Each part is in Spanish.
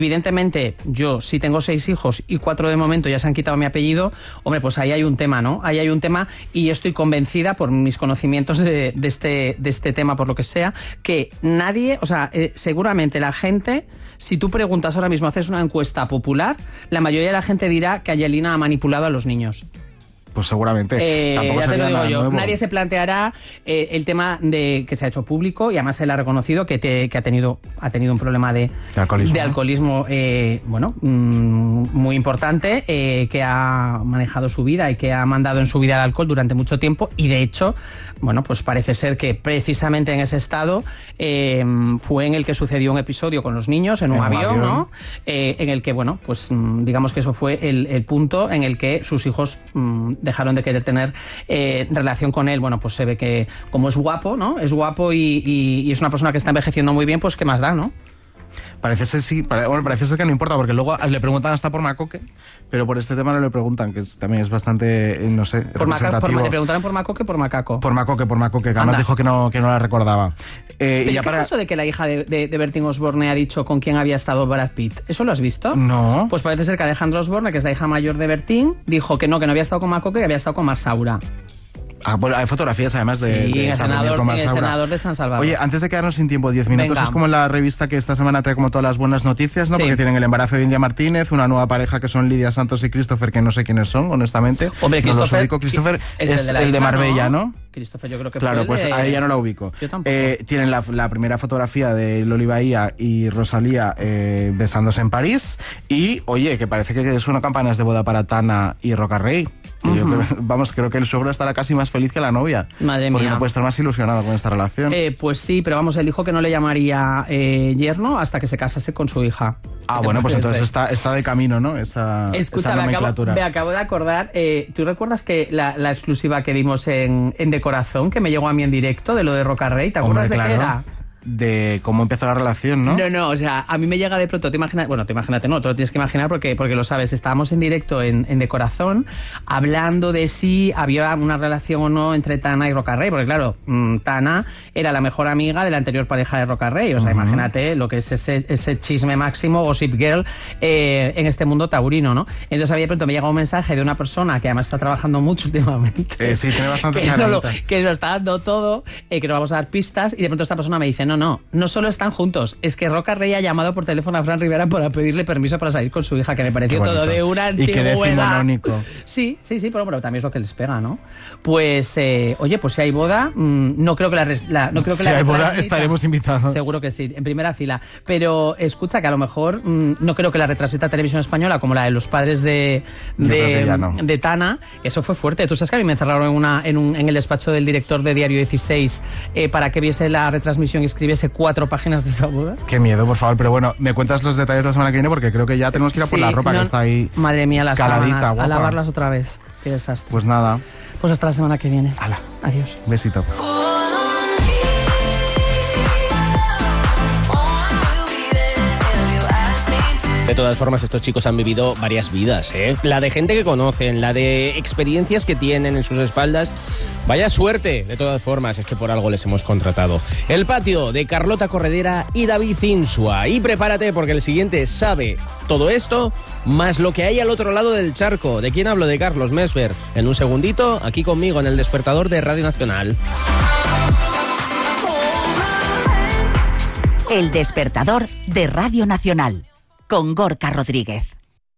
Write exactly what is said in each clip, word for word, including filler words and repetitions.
Evidentemente, yo sí tengo seis hijos y cuatro de momento ya se han quitado mi apellido, hombre, pues ahí hay un tema, ¿no? Ahí hay un tema y yo estoy convencida por mis conocimientos de, de, este, de este tema, por lo que sea, que nadie, o sea, eh, seguramente la gente, si tú preguntas ahora mismo, haces una encuesta popular, la mayoría de la gente dirá que Angelina ha manipulado a los niños. Pues seguramente. Eh, Tampoco ya te sería lo digo nada yo. nuevo. Nadie se planteará eh, el tema de que se ha hecho público y además él ha reconocido que, te, que ha tenido ha tenido un problema de, de alcoholismo, de alcoholismo eh, bueno, mmm, muy importante, eh, que ha manejado su vida y que ha mandado en su vida el alcohol durante mucho tiempo y de hecho, bueno, pues parece ser que precisamente en ese estado eh, fue en el que sucedió un episodio con los niños en un, en avión, un avión, ¿no? Eh, en el que, bueno, pues digamos que eso fue el, el punto en el que sus hijos mmm, dejaron de querer tener eh, relación con él. Bueno, pues se ve que como es guapo, ¿no? Es guapo y, y, y es una persona que está envejeciendo muy bien, pues qué más da, ¿no? Parece ser, sí, pare, bueno, parece ser que no importa, porque luego le preguntan hasta por Macoque, pero por este tema no le preguntan, que es, también es bastante, no sé, por representativo. Por, ¿Le preguntaron por Macoque o por Macaco? Por Macoque, por Macoque, que además dijo que no, que no la recordaba. Eh, ¿Pero y ya qué para... es eso de que la hija de, de, de Bertín Osborne ha dicho con quién había estado Brad Pitt? ¿Eso lo has visto? No. Pues parece ser que Alejandra Osborne, que es la hija mayor de Bertín, dijo que no, que no había estado con Macoque, que había estado con Marsaura. Ah, bueno, hay fotografías además de, sí, de el, senador, con el senador de San Salvador. Oye, antes de quedarnos sin tiempo, diez minutos, Venga. Es como la revista que esta semana trae como todas las buenas noticias, ¿no? Sí. Porque tienen el embarazo de India Martínez, una nueva pareja que son Lidia Santos y Christopher, que no sé quiénes son, honestamente. Hombre, no Christopher, los ubico. Christopher es, es el de, la el de hija, Marbella, ¿no? ¿no? Christopher yo creo que claro, fue pues de... a ella no la ubico. Yo tampoco. Eh, tienen la, la primera fotografía de Loli Bahía y Rosalía eh, besándose en París y, oye, que parece que es una campanas de boda para Tana y Roca Rey. Uh-huh. Yo creo, vamos, creo que el suegro estará casi más feliz que la novia. Madre mía. Porque no puede estar más ilusionado con esta relación. Eh, pues sí, pero vamos, él dijo que no le llamaría eh, yerno hasta que se casase con su hija. Ah, bueno, pues entonces está, está de camino, ¿no? Esa, Escucha, esa nomenclatura. Me acabo, me acabo de acordar, eh, ¿tú recuerdas que la, la exclusiva que dimos en, en De Corazón, que me llegó a mí en directo, de lo de Roca Rey, ¿te acuerdas Hombre, de claro. qué era? De cómo empezó la relación, ¿no? No, no, o sea, a mí me llega de pronto, te imaginas, bueno, te imagínate, no, te lo tienes que imaginar porque, porque lo sabes, estábamos en directo en, en De Corazón hablando de si había una relación o no entre Tana y Roca Rey, porque claro, mmm, Tana era la mejor amiga de la anterior pareja de Roca Rey, o sea, uh-huh. imagínate lo que es ese, ese chisme máximo, Gossip Girl, eh, en este mundo taurino, ¿no? Entonces a mí de pronto me llega un mensaje de una persona que además está trabajando mucho últimamente. Eh, sí, tiene bastante que, no lo, que nos está dando todo, eh, que nos vamos a dar pistas, y de pronto esta persona me dice, no, no, no solo están juntos, es que Roca Rey ha llamado por teléfono a Fran Rivera para pedirle permiso para salir con su hija, que me pareció todo de una antigüedad. Y que decimonónico. Sí, sí, sí, pero, pero también es lo que les pega, ¿no? Pues, eh, oye, pues si hay boda, mmm, no creo que la... la no creo que si la hay boda, estaremos invitados. Seguro que sí, en primera fila. Pero escucha que a lo mejor mmm, no creo que la retransmita Televisión Española como la de los padres de, de, no. de Tana. Eso fue fuerte. Tú sabes que a mí me encerraron en, una, en, un, en el despacho del director de Diario dieciséis eh, para que viese la retransmisión y escribiese cuatro páginas de esa boda. Qué miedo, por favor. Pero bueno, me cuentas los detalles la semana que viene porque creo que ya tenemos que ir a por sí, la ropa no, que está ahí. Madre mía, las caladita, sábanas, guapa. A lavarlas otra vez. Qué desastre. Pues nada. Pues hasta la semana que viene. Hala. Adiós. Besito. De todas formas, estos chicos han vivido varias vidas, ¿eh? La de gente que conocen, la de experiencias que tienen en sus espaldas. Vaya suerte, de todas formas, es que por algo les hemos contratado. El patio de Carlota Corredera y David Insua. Y prepárate porque el siguiente sabe todo esto, más lo que hay al otro lado del charco. ¿De quién hablo? De Carlos Mesver. En un segundito, aquí conmigo en el despertador de Radio Nacional. El despertador de Radio Nacional. Con Gorka Rodríguez.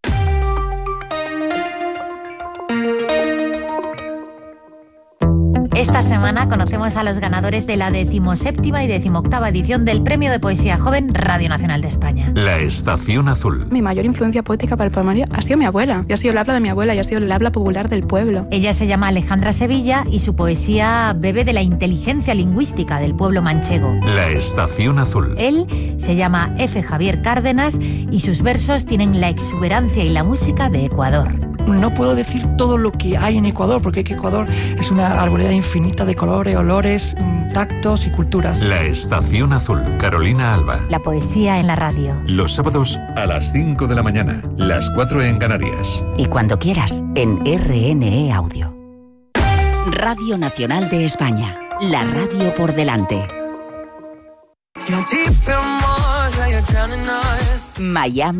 Esta semana conocemos a los ganadores de la decimoséptima y decimoctava edición del Premio de Poesía Joven Radio Nacional de España. La Estación Azul. Mi mayor influencia poética para el poemario ha sido mi abuela. Y ha sido el habla de mi abuela y ha sido el habla popular del pueblo. Ella se llama Alejandra Sevilla y su poesía bebe de la inteligencia lingüística del pueblo manchego. La Estación Azul. Él se llama F. Javier Cárdenas y sus versos tienen la exuberancia y la música de Ecuador. No puedo decir todo lo que hay en Ecuador, porque Ecuador es una arboleda infinita de colores, olores, tactos y culturas. La Estación Azul, Carolina Alba. La poesía en la radio. Los sábados a las cinco de la mañana, las cuatro en Canarias. Y cuando quieras, en R N E Audio. Radio Nacional de España, la radio por delante. Miami.